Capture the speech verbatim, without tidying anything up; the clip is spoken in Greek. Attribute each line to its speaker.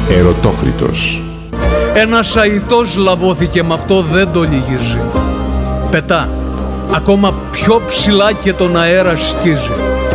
Speaker 1: Ερωτόκριτος.
Speaker 2: Ένας αητός λαβώθηκε, μ' αυτό δεν το λυγίζει. Πετά, ακόμα πιο ψηλά και τον αέρα σκίζει.